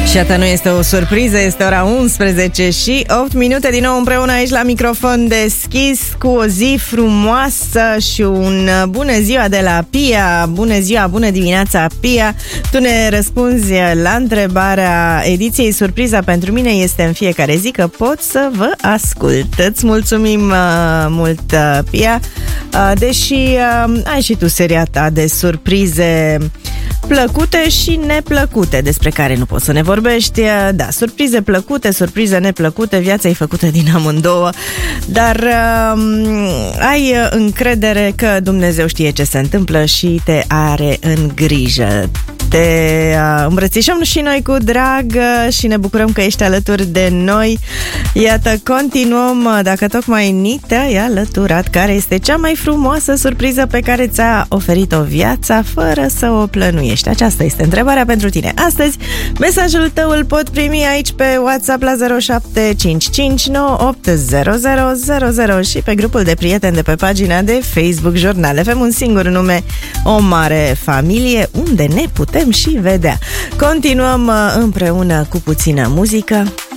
Și iată, nu este o surpriză, este ora 11 și 8 minute din nou împreună aici la microfon deschis cu o zi frumoasă și un bună ziua de la Pia. Bună ziua, bună dimineața, Pia. Tu ne răspunzi la întrebarea ediției. Surpriza pentru mine este în fiecare zi că pot să vă ascult. Îți mulțumim mult, Pia, deși ai și tu seria ta de surprize plăcute și neplăcute, despre care nu poți să ne vorbești. Da, surprize plăcute, surprize neplăcute, viața e făcută din amândouă, dar ai încredere că Dumnezeu știe ce se întâmplă și te are în grijă. Te îmbrățișăm și noi cu drag și ne bucurăm că ești alături de noi. Iată, continuăm. Dacă tocmai ni te-ai alăturat, care este cea mai frumoasă surpriză pe care ți-a oferit-o viața fără să o plănuiești? Aceasta este întrebarea pentru tine. Astăzi, mesajul tău îl pot primi aici pe WhatsApp la 0755980000 și pe grupul de prieteni de pe pagina de Facebook Jurnal FM, un singur nume, o mare familie, unde ne putem și vedea. Continuăm împreună cu puțină muzică.